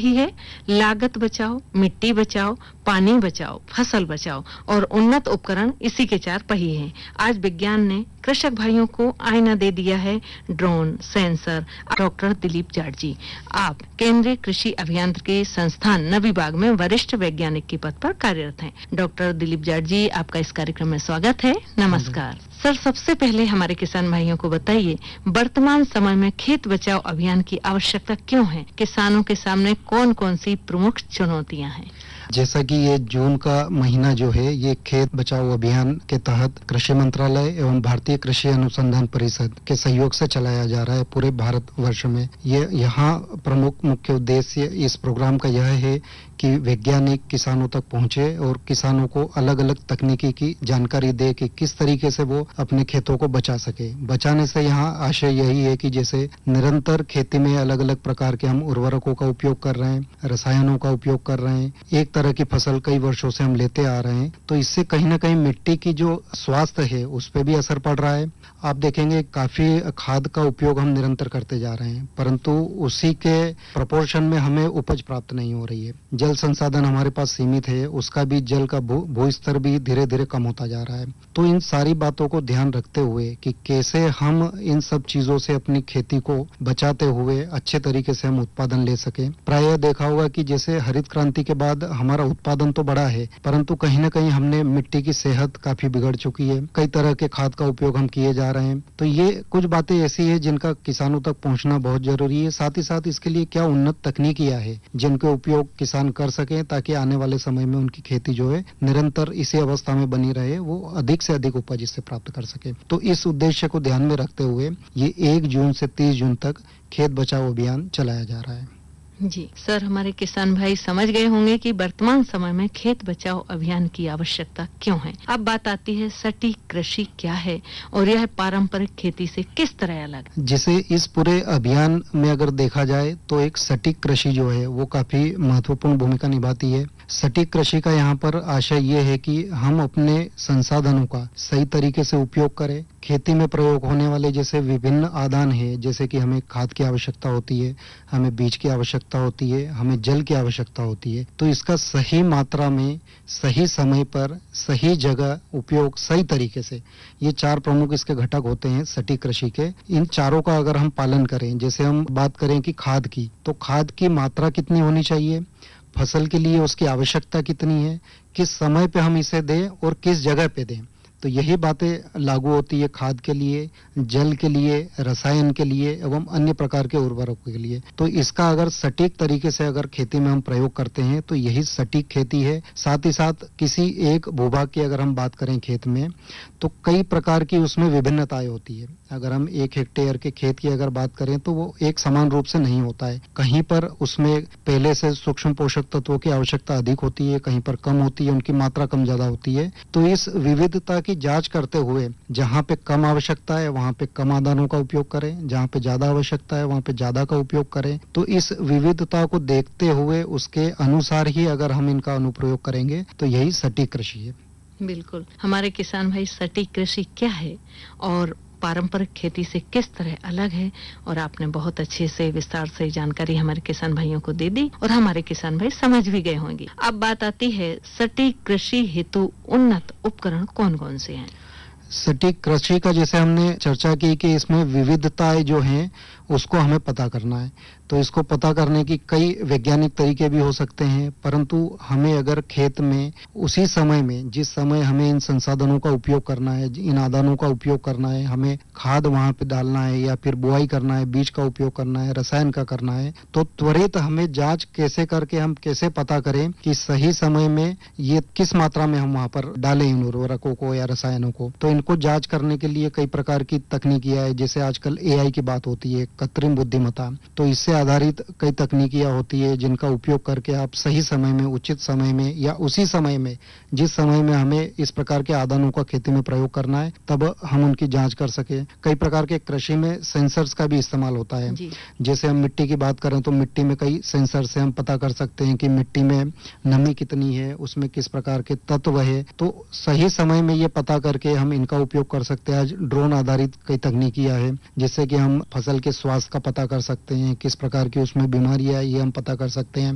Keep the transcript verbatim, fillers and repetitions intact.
ही है, लागत बचाओ, मिट्टी बचाओ, पानी बचाओ, फसल बचाओ और उन्नत उपकरण इसी के चार पहिए हैं। आज विज्ञान ने कृषक भाइयों को आईना दे दिया है। Drone, sensor. Doctor Dilip Jat जी, आप केंद्रीय कृषि अभियांत्रिकी संस्थान नवी बाग में वरिष्ठ वैज्ञानिक के पद पर कार्यरत हैं। डॉक्टर दिलीप जाट जी, आपका इस कार्यक्रम में स्वागत है। नमस्कार सर। सबसे पहले हमारे किसान भाइयों को बताइए, वर्तमान समय में खेत बचाओ अभियान की आवश्यकता क्यों है? किसानों के सामने कौन कौन सी प्रमुख चुनौतियां हैं? जैसा कि ये जून का महीना जो है, ये खेत बचाओ अभियान के तहत कृषि मंत्रालय एवं भारतीय कृषि अनुसंधान परिषद के सहयोग से चलाया जा रहा है पूरे भारत वर्ष में। ये यहाँ प्रमुख मुख्य उद्देश्य इस प्रोग्राम का यह है कि वैज्ञानिक किसानों तक पहुंचे और किसानों को अलग अलग तकनीकी की जानकारी दे कि किस तरीके से वो अपने खेतों को बचा सके। बचाने से यहाँ आशय यही है कि जैसे निरंतर खेती में अलग अलग प्रकार के हम उर्वरकों का उपयोग कर रहे हैं, रसायनों का उपयोग कर रहे हैं, एक तरह की फसल कई वर्षों से हम लेते आ रहे हैं, तो इससे कहीं ना कहीं मिट्टी की जो स्वास्थ्य है उस पर भी असर पड़ रहा है। आप देखेंगे काफी खाद का उपयोग हम निरंतर करते जा रहे हैं, परंतु उसी के प्रोपोर्शन में हमें उपज प्राप्त नहीं हो रही है। जल संसाधन हमारे पास सीमित है, उसका भी जल का भू भू स्तर भी धीरे धीरे कम होता जा रहा है। तो इन सारी बातों को ध्यान रखते हुए कि कैसे हम इन सब चीजों से अपनी खेती को बचाते हुए अच्छे तरीके से हम उत्पादन ले सके। प्रायः देखा होगा कि जैसे हरित क्रांति के बाद हमारा उत्पादन तो बढ़ा है, परंतु कहीं न कहीं हमने मिट्टी की सेहत काफी बिगड़ चुकी है। कई तरह के खाद का उपयोग हम किए जा रहे हैं। तो ये कुछ बातें ऐसी है जिनका किसानों तक पहुंचना बहुत जरूरी है। साथ ही साथ इसके लिए क्या उन्नत तकनीकियां है जिनके उपयोग किसान कर सके, ताकि आने वाले समय में उनकी खेती जो है निरंतर इसी अवस्था में बनी रहे, वो अधिक से अधिक उपज इससे प्राप्त कर सके। तो इस उद्देश्य को ध्यान में रखते हुए ये एक जून से तीस जून तक खेत बचाओ अभियान चलाया जा रहा है। जी सर, हमारे किसान भाई समझ गए होंगे कि वर्तमान समय में खेत बचाओ अभियान की आवश्यकता क्यों है। अब बात आती है सटीक कृषि क्या है और यह पारंपरिक खेती से किस तरह अलग? जिसे इस पूरे अभियान में अगर देखा जाए तो एक सटीक कृषि जो है वो काफी महत्वपूर्ण भूमिका निभाती है। सटीक कृषि का यहाँ पर आशय ये है कि हम अपने संसाधनों का सही तरीके से उपयोग करें। खेती में प्रयोग होने वाले जैसे विभिन्न आदान है, जैसे कि हमें खाद की आवश्यकता होती है, हमें बीज की आवश्यकता होती है, हमें जल की आवश्यकता होती है, तो इसका सही मात्रा में, सही समय पर, सही जगह उपयोग सही तरीके से, ये चार प्रमुख इसके घटक होते हैं सटीक कृषि के। इन चारों का अगर हम पालन करें, जैसे हम बात करें कि खाद की, तो खाद की मात्रा कितनी होनी चाहिए, फसल के लिए उसकी आवश्यकता कितनी है, किस समय पे हम इसे दें और किस जगह पे दें, तो यही बातें लागू होती है खाद के लिए, जल के लिए, रसायन के लिए एवं अन्य प्रकार के उर्वरकों के लिए। तो इसका अगर सटीक तरीके से अगर खेती में हम प्रयोग करते हैं तो यही सटीक खेती है। साथ ही साथ किसी एक भूभाग की अगर हम बात करें खेत में, तो कई प्रकार की उसमें विभिन्नताएं होती है। अगर हम एक हेक्टेयर के खेत की अगर बात करें तो वो एक समान रूप से नहीं होता है। कहीं पर उसमें पहले से सूक्ष्म पोषक तत्वों की आवश्यकता अधिक होती है, कहीं पर कम होती है, उनकी मात्रा कम ज्यादा होती है। तो इस विविधता की जांच करते हुए जहां पे कम आवश्यकता है वहां पे कम आदानों का उपयोग करें, जहां पे ज्यादा आवश्यकता है वहां पे ज्यादा का उपयोग करें। तो इस विविधता को देखते हुए उसके अनुसार ही अगर हम इनका अनुप्रयोग करेंगे तो यही सटीक कृषि है। बिल्कुल। हमारे किसान भाई, सटीक कृषि क्या है और पारंपरिक खेती से किस तरह अलग है, और आपने बहुत अच्छे से विस्तार से जानकारी हमारे किसान भाइयों को दे दी और हमारे किसान भाई समझ भी गए होंगे। अब बात आती है सटीक कृषि हेतु उन्नत उपकरण कौन कौन से हैं? सटीक कृषि का जैसे हमने चर्चा की कि इसमें विविधताएं जो हैं उसको हमें पता करना है। तो इसको पता करने की कई वैज्ञानिक तरीके भी हो सकते हैं, परंतु हमें अगर खेत में उसी समय में, जिस समय हमें इन संसाधनों का उपयोग करना है, इन आदानों का उपयोग करना है, हमें खाद वहां पे डालना है या फिर बुआई करना है, बीज का उपयोग करना है, रसायन का करना है, तो त्वरित हमें जांच कैसे करके हम कैसे पता करें कि सही समय में ये किस मात्रा में हम वहां पर डालें इन उर्वरकों को या रसायनों को। तो इनको जांच करने के लिए कई प्रकार की तकनीकियां है, जैसे आजकल ए आई की बात होती है, कृत्रिम बुद्धिमत्ता। तो इससे आधारित कई तकनीकियां होती है जिनका उपयोग करके आप सही समय में, उचित समय में या उसी समय में, जिस समय में हमें इस प्रकार के आदानों का खेती में प्रयोग करना है, तब हम उनकी जांच कर सके। कई प्रकार के कृषि में सेंसर्स का भी इस्तेमाल होता है। जैसे हम मिट्टी की बात करें तो मिट्टी में कई सेंसर से हम पता कर सकते हैं कि मिट्टी में नमी कितनी है, उसमें किस प्रकार के तत्व है। तो सही समय में ये पता करके हम इनका उपयोग कर सकते हैं। आज ड्रोन आधारित कई तकनीकियां हैं जिससे कि हम फसल के स्वास्थ्य का पता कर सकते हैं, किस प्रकार की उसमें बीमारियां है ये हम पता कर सकते हैं।